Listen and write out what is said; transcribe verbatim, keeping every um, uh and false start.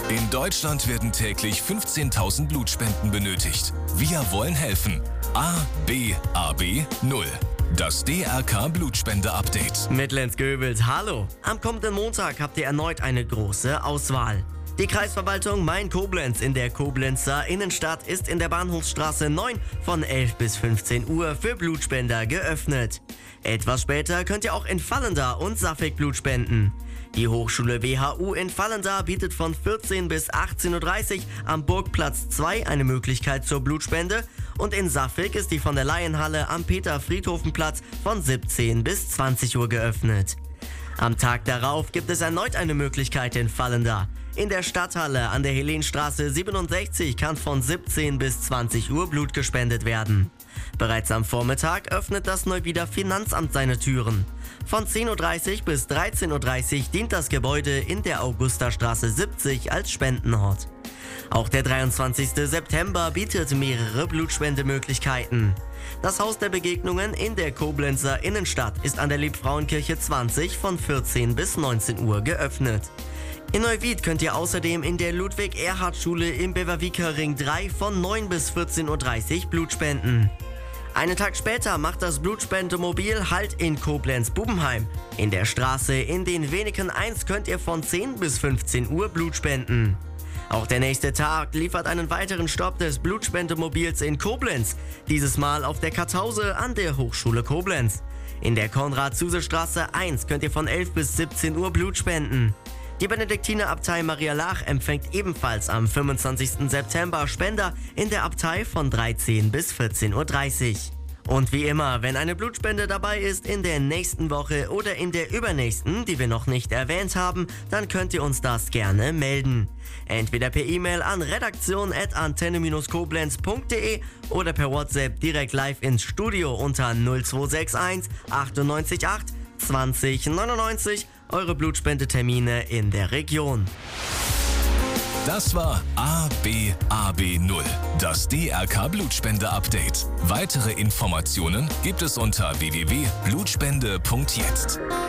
In Deutschland werden täglich fünfzehntausend Blutspenden benötigt. Wir wollen helfen. A B A B null. Das D R K Blutspende-Update. Mit Lenz Göbels, hallo. Am kommenden Montag habt ihr erneut eine große Auswahl. Die Kreisverwaltung Main-Koblenz in der Koblenzer Innenstadt ist in der Bahnhofsstraße neun von elf bis fünfzehn Uhr für Blutspender geöffnet. Etwas später könnt ihr auch in Vallendar und Saffelk Blut spenden. Die Hochschule W H U in Vallendar bietet von vierzehn bis achtzehn Uhr dreißig am Burgplatz zwei eine Möglichkeit zur Blutspende und in Saffelk ist die von der Laienhalle am Peter-Friedhofen-Platz von siebzehn bis zwanzig Uhr geöffnet. Am Tag darauf gibt es erneut eine Möglichkeit in Vallendar. In der Stadthalle an der Helenstraße siebenundsechzig kann von siebzehn bis zwanzig Uhr Blut gespendet werden. Bereits am Vormittag öffnet das Neuwieder Finanzamt seine Türen. Von zehn Uhr dreißig bis dreizehn Uhr dreißig dient das Gebäude in der Augustastraße siebzig als Spendenort. Auch der dreiundzwanzigste September bietet mehrere Blutspendemöglichkeiten. Das Haus der Begegnungen in der Koblenzer Innenstadt ist an der Liebfrauenkirche zwanzig von vierzehn bis neunzehn Uhr geöffnet. In Neuwied könnt ihr außerdem in der Ludwig-Erhard-Schule im Beverwiker Ring drei von neun bis vierzehn Uhr dreißig Blut spenden. Einen Tag später macht das Blutspendemobil Halt in Koblenz-Bubenheim. In der Straße in den Weniken eins könnt ihr von zehn bis fünfzehn Uhr Blut spenden. Auch der nächste Tag liefert einen weiteren Stopp des Blutspendemobils in Koblenz, dieses Mal auf der Kartause an der Hochschule Koblenz. In der Konrad-Zuse-Straße eins könnt ihr von elf bis siebzehn Uhr Blut spenden. Die Benediktinerabtei Maria Laach empfängt ebenfalls am fünfundzwanzigsten September Spender in der Abtei von dreizehn bis vierzehn Uhr dreißig. Und wie immer, wenn eine Blutspende dabei ist in der nächsten Woche oder in der übernächsten, die wir noch nicht erwähnt haben, dann könnt ihr uns das gerne melden. Entweder per E-Mail an redaktion at antenne koblenz punkt de oder per WhatsApp direkt live ins Studio unter null zwei sechs eins achtundneunzig acht zwanzig neunundneunzig. Eure Blutspendetermine in der Region. Das war A B A B null, das D R K Blutspende-Update. Weitere Informationen gibt es unter w w w punkt blutspende punkt jetzt.